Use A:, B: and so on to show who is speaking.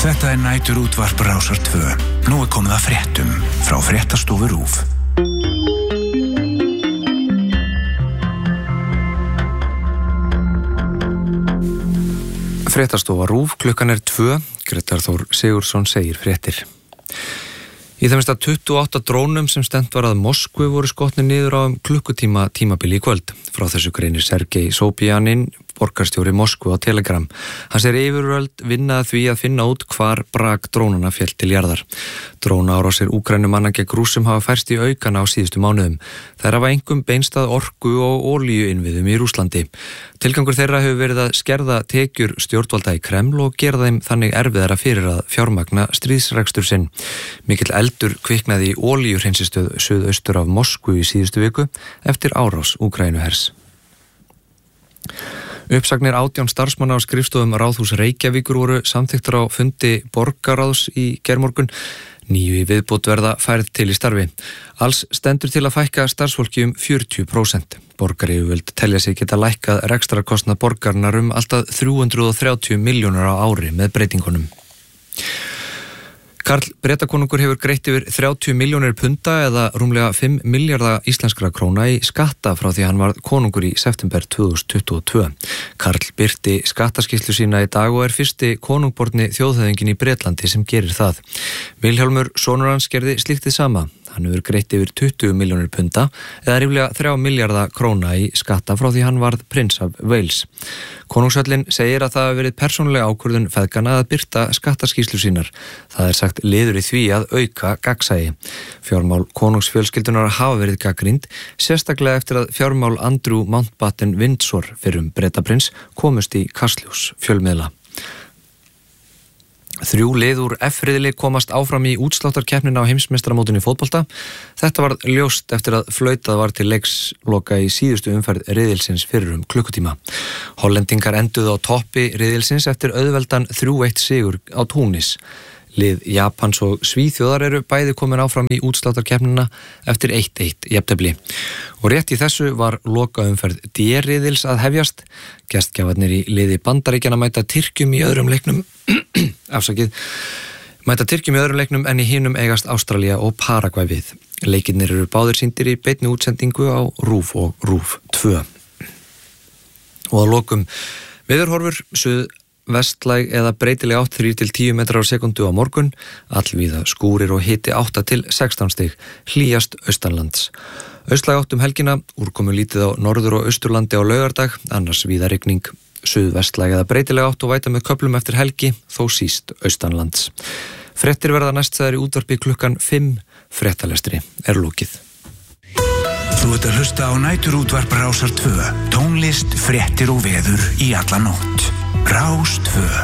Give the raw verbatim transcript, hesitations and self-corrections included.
A: Þetta er næturútvarp Rásar tvö. Nú er komið að fréttum frá Fréttastofu RÚV.
B: Fréttastofa RÚV, klukkan er tvö. Grétar Þór Sigurðsson segir fréttir. Í það minnst að tuttugu og átta drónum sem stefnt var að Moskvu voru skotnir niður á um klukkutíma tímabili í kvöld. Frá þessu greinir Sergei Sobyanin, borgarstjóri Moskvu á Telegram. Hann segir yfirvöld vinna að því að finna út hvar brak drónana féll til jarðar. Drónaárásir Úkraínumanna gegn Rússum hafa færst í aukana á síðustu mánuðum. Þær hafa einkum beinst að orku og olíuinnviðum í Rússlandi. Tilgangur þeirra hefur verið að skerða tekjur stjórnvalda í Kreml og gera þeim þannig erfiðara fyrir að fjármagna stríðsrekstur sinn. Mikill eldur kviknaði í olíuhreinsistöð suðaustur af Moskvu í síðustu viku eftir árás Úkraínuhers. Uppsagnir átján starfsmanna á skrifstofum Ráðhús Reykjavíkur voru samþykktar á fundi borgarráðs í gærmorgun. Níu í viðbót verða færð til í starfi. Alls stendur til að fækka starfsfólki um fjörutíu prósent. Borgaryfirvöld telja sig geta lækkað rekstrarkostnað borgarinnar um alltaf þrjú hundruð og þrjátíu milljónir á ári með breytingunum. Karl Bretakonungur hefur greitt yfir þrjátíu milljónir punda eða rúmlega fimm milljarða íslenskra króna í skatta frá því hann var konungur í september tvö þúsund tuttugu og tvö. Karl birti skattaskýrslu sína í dag og er fyrsti konungborni þjóðhöfðinginn í Bretlandi sem gerir það. Vilhjálmur sonur hans gerði slíkt hið sama. Hann hefur greitt yfir tuttugu milljónir punda eða ríflega þrjá milljarða króna í skatta frá því hann varð prins af Wales. Konungshöllin segir að það hafi verið persónuleg ákvörðun feðganna að birta skattaskýrslu sínar. Það er sagt liður í því að auka gagnsæi. Fjármál konungsfjölskyldunar hafa verið gagnrýnd, sérstaklega eftir að fjármál Andrew Mountbatten Windsor fyrrum Bretaprins komust í kastljós fjölmiðla. Þrjú lið úr F-riðli komast áfram í útsláttarkeppnina á heimsmeistaramótinu í fótbolta. Þetta var ljóst eftir að flautað var til leiksloka í síðustu umferð riðilsins fyrir um klukkutíma. Hollendingar enduðu á toppi riðilsins eftir auðveldan þrjú eitt sigur á Túnis. Lið Japans og Svíþjóðar eru bæði komin áfram í útsláttarkeppnina eftir eitt eitt jafntefli. Og rétt í þessu var lokaumferð D-riðils að hefjast. Gestgjafarnir í liði Bandaríkjanna mæta Tyrkjum í öðrum leiknum afsakið mæta Tyrkjum í öðrum leiknum en í hinum eigast Ástralía og Paragvæ við. Leikirnir eru báðir sýndir í beinni útsendingu á RÚV og RÚV tvö. Og að lokum veðurhorfur suð vestlæg eða breytileg átt þrír til tíu metrar á sekundu á morgun, allvíða skúrir og hiti átta til sextán stig, hlýjast austanlands. Austlæg átt um helgina, úrkomu lítið á norður- og austurlandi á laugardag, annars víða rigning. Suðvestlæg eða breytileg átt og væta með köflum eftir helgi, þó síst austanlands. Fréttir verða næststæðar í útvarpi klukkan fimm, fréttalestri er lokið.
A: Þú ert að hlusta á næturútvarp Rásar tvö, tónlist, fréttir og veður í alla nótt. Rás tvö.